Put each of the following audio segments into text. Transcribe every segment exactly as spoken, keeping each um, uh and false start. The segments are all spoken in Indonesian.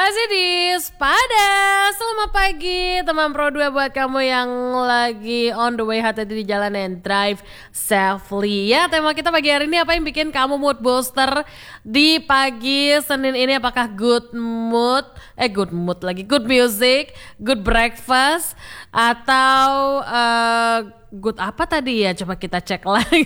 Masih di Spada. Selamat pagi teman Pro dua buat kamu yang lagi on the way, hati-hati di jalan and drive safely. Ya, tema kita pagi hari ini apa yang bikin kamu mood booster di pagi Senin ini? Apakah good mood, eh good mood lagi, good music, good breakfast, atau uh, good apa tadi ya? Coba kita cek lagi.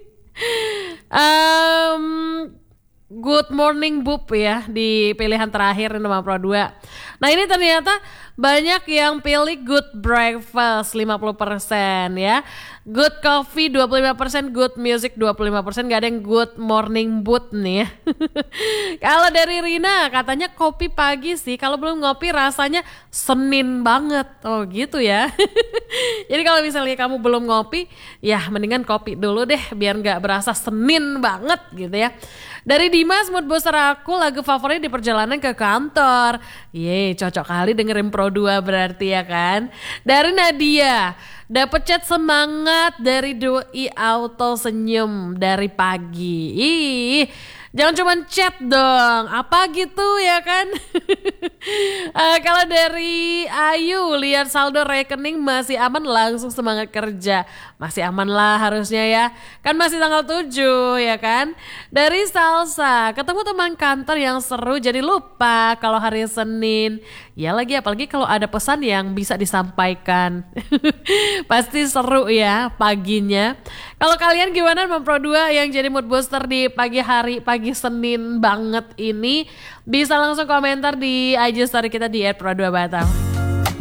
um, Good morning Boop ya di pilihan terakhir nomor Pro dua. Nah ini ternyata banyak yang pilih good breakfast lima puluh persen ya. Good coffee dua puluh lima persen, good music dua puluh lima persen, gak ada yang good morning boot nih ya. Kalau dari Rina katanya kopi pagi sih, kalau belum ngopi rasanya Senin banget. Oh gitu ya. Jadi kalau misalnya kamu belum ngopi, ya mendingan kopi dulu deh biar gak berasa Senin banget gitu ya. Dari Dimas, mood booster aku lagu favorit di perjalanan ke kantor. Yeay, cocok kali dengerin Pro dua berarti ya kan. Dari Nadia, dapet chat semangat dari Doi Auto Senyum dari pagi. Ih, jangan cuma chat dong, apa gitu ya kan. uh, Kalau dari Ayu, lihat saldo rekening masih aman, langsung semangat kerja. Masih aman lah harusnya ya, kan masih tanggal tujuh ya kan. Dari Salsa, ketemu teman kantor yang seru jadi lupa kalau hari Senin. Ya lagi, apalagi kalau ada pesan yang bisa disampaikan. Pasti seru ya paginya. Kalau kalian gimana Pro dua yang jadi mood booster di pagi hari, pagi Senin banget ini? Bisa langsung komentar di I G story kita di et pro dua batam.